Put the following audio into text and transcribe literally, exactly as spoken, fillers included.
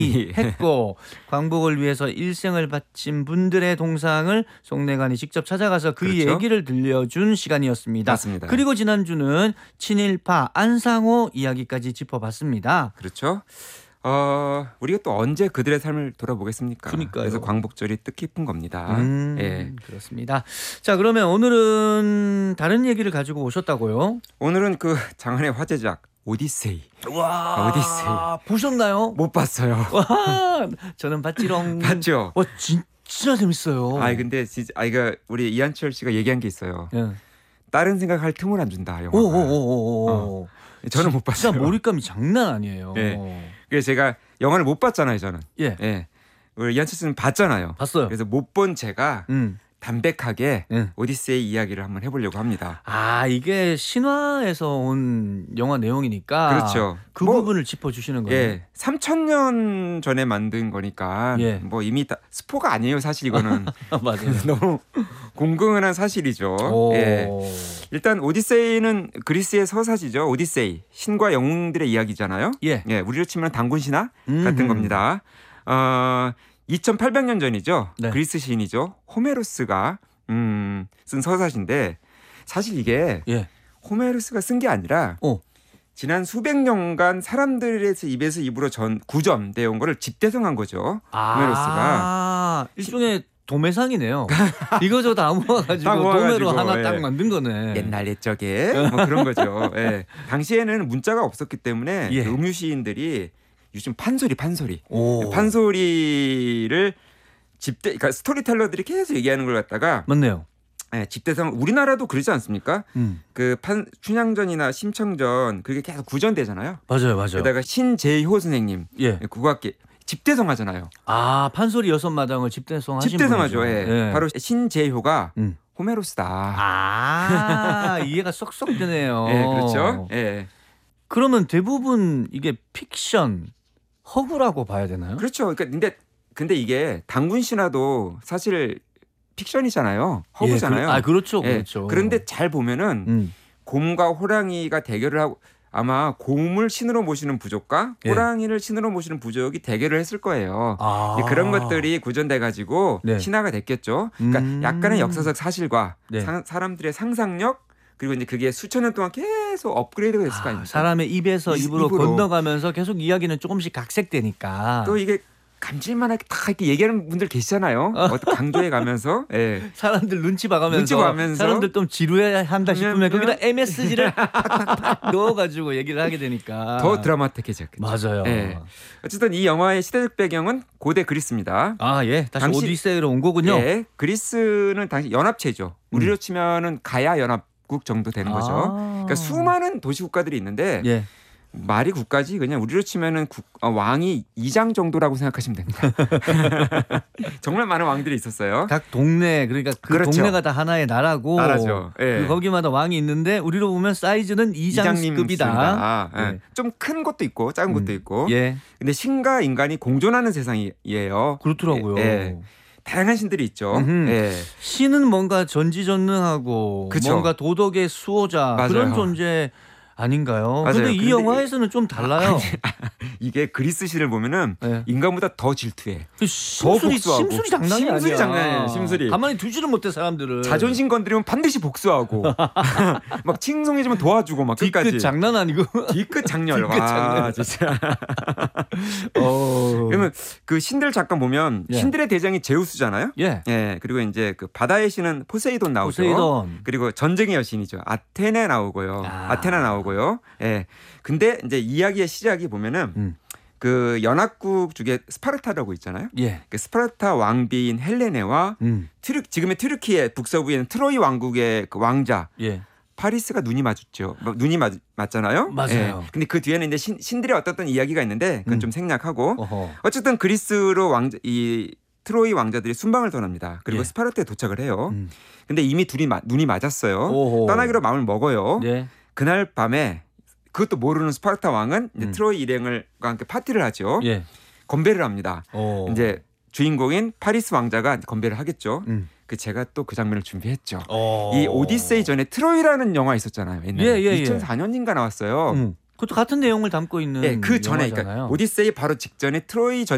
했고 광복을 위해서 일생을 바친 분들의 동상을 송내관이 직접 찾아가서 그 그렇죠. 얘기를 들려준 시간이었습니다. 맞습니다. 그리고 지난주는 친일파 안상호 이야기까지 짚어봤습니다. 그렇죠. 어, 우리가 또 언제 그들의 삶을 돌아보겠습니까? 그러니까요. 그래서 광복절이 뜻깊은 겁니다. 음, 예. 그렇습니다. 자, 그러면 오늘은 다른 얘기를 가지고 오셨다고요? 오늘은 그 장안의 화제작 오디세이. 와, 오디세이. 보셨나요? 못 봤어요. 와, 저는 봤지롱. 봤죠? 와, 진짜 재밌어요. 아, 근데 진짜 아 이거 우리 이한철 씨가 얘기한 게 있어요. 예. 다른 생각할 틈을 안 준다 영화가. 오오오오. 어. 저는 못 봤어요. 진짜 몰입감이 장난 아니에요. 예. 그래서 제가 영화를 못 봤잖아요, 저는. 예. 예. 우리 이한철 씨는 봤잖아요. 봤어요. 그래서 못 본 제가 음. 담백하게 음. 오디세이 이야기를 한번 해보려고 합니다. 아, 이게 신화에서 온 영화 내용이니까 그렇죠. 그 뭐, 부분을 짚어주시는 거예요. 예, 삼천 년 전에 만든 거니까 예. 뭐 이미 다 스포가 아니에요, 사실 이거는. 맞아요. 너무 공공연한 사실이죠. 오. 예. 일단 오디세이는 그리스의 서사지죠. 오디세이, 신과 영웅들의 이야기잖아요. 예. 예, 우리로 치면 단군 신화 음흠. 같은 겁니다. 어, 이천팔백 년 전이죠. 네. 그리스 시인이죠. 호메로스가 음, 쓴 서사시인데 사실 이게 예. 호메로스가 쓴 게 아니라 어. 지난 수백 년간 사람들의 입에서 입으로 전 구전되어 온 거를 집대성한 거죠. 호메로스가. 아, 일종의 도매상이네요. 이거저거 다 모아가지고 다 모아가지고, 도매로 하나 예. 딱 만든 거네. 옛날 옛적에 뭐 그런 거죠. 예. 당시에는 문자가 없었기 때문에 예. 음유 시인들이 요즘 판소리 판소리 오. 판소리를 집대 그러니까 스토리텔러들이 계속 얘기하는 걸 갖다가 맞네요. 예, 집대성 우리나라도 그러지 않습니까? 음. 그 판, 춘향전이나 심청전 그게 계속 구전되잖아요. 맞아요, 맞아요. 게다가 신재효 선생님 예. 국악기 집대성하잖아요. 아, 판소리 여섯 마당을 집대성 하신 집대성하죠. 분이죠. 예. 예. 바로 신재효가 음. 호메로스다. 아, 이해가 쏙쏙 되네요. 예, 그렇죠. 예. 그러면 대부분 이게 픽션, 허구라고 봐야 되나요? 그렇죠. 그러니까 근데 근데 이게 단군 신화도 사실 픽션이잖아요. 허구잖아요. 예, 그, 아, 그렇죠, 예. 그렇죠. 그런데 잘 보면은 음. 곰과 호랑이가 대결을 하고 아마 곰을 신으로 모시는 부족과 예. 호랑이를 신으로 모시는 부족이 대결을 했을 거예요. 아. 이제 그런 것들이 구전돼 가지고 네. 신화가 됐겠죠. 그러니까 음. 약간의 역사적 사실과 네. 사, 사람들의 상상력 그리고 이제 그게 수천 년 동안 계속 업그레이드가 됐을 거 아, 아닙니까? 사람의 입에서 입- 입으로, 입으로. 건너가면서 계속 이야기는 조금씩 각색되니까. 또 이게 감질만하게 다 이렇게 얘기하는 분들 계시잖아요. 어떤 강조해 가면서. 예. 사람들 눈치 봐가면서, 눈치 봐가면서 사람들 좀 지루해 한다 싶으면 그러면- 거기다 엠에스지를 팍팍팍 넣어가지고 얘기를 하게 되니까 더 드라마틱해졌겠죠. 맞아요. 예. 어쨌든 이 영화의 시대적 배경은 고대 그리스입니다. 아, 예. 다시 당시- 오디세이로 온 거군요. 예. 그리스는 당시 연합체죠. 우리로 치면은 가야 연합국 정도 되는 거죠. 아. 그러니까 수많은 도시 국가들이 있는데 예. 말이 국가지 그냥 우리로 치면은 국, 어, 왕이 이장 정도라고 생각하시면 됩니다. 정말 많은 왕들이 있었어요. 각 동네, 그러니까 그 그렇죠. 동네가 다 하나의 나라고 나라죠. 예. 그 거기마다 왕이 있는데 우리로 보면 사이즈는 이장급이다. 이장님입니다. 예. 예. 좀 큰 것도 있고 작은 것도 음. 있고. 예, 근데 신과 인간이 공존하는 세상이에요. 그렇더라고요. 예, 예. 다양한 신들이 있죠. 음흠. 예. 신은 뭔가 전지전능하고 그쵸. 뭔가 도덕의 수호자 맞아요. 그런 존재 아닌가요? 맞아요. 근데 이 근데 영화에서는 좀 달라요. 이게 그리스 신을 보면은 예. 인간보다 더 질투해. 그 심술이, 복수하고. 심술이 장난이 심술이 아니야. 장난이에요, 심술이. 가만히 두지를 못해 사람들을. 자존심 건드리면 반드시 복수하고 막 칭송해주면 도와주고 막 끝까지. 뒤끝 장난 아니고. 뒤끝 장렬. 뒤끝 와 장렬. 진짜. 어. 그러면 그 신들 잠깐 보면 예. 신들의 대장이 제우스잖아요. 예. 예. 그리고 이제 그 바다의 신은 포세이돈 나오죠. 포세이돈. 그리고 전쟁의 여신이죠. 아테네 나오고요. 아. 아테나 나오고요. 예. 근데 이제 이야기의 시작이 보면은 음. 그 연합국 중에 스파르타라고 있잖아요. 예. 그 스파르타 왕비인 헬레네와 음. 트르, 지금의 트르키예 북서부에 있는 트로이 왕국의 그 왕자 예. 파리스가 눈이 마주죠. 뭐 눈이 맞, 맞잖아요. 맞아요. 예. 근데 그 뒤에는 이제 신, 신들의 어떤 이야기가 있는데 그건 음. 좀 생략하고 어허. 어쨌든 그리스로 왕자 이 트로이 왕자들이 순방을 떠납니다. 그리고 예. 스파르타에 도착을 해요. 음. 근데 이미 둘이 마, 눈이 맞았어요. 오호. 떠나기로 마음을 먹어요. 예. 그날 밤에 그것도 모르는 스파르타 왕은 이제 음. 트로이 일행과 함께 파티를 하죠. 예. 건배를 합니다. 오. 이제 주인공인 파리스 왕자가 건배를 하겠죠. 음. 그 제가 또 그 장면을 준비했죠. 어. 이 오디세이 전에 트로이라는 영화 있었잖아요. 옛날에 예, 예, 예. 이천사 년인가 나왔어요. 음. 그것도 같은 내용을 담고 있는 예, 그 전에 영화잖아요. 그러니까 오디세이 바로 직전에 트로이 전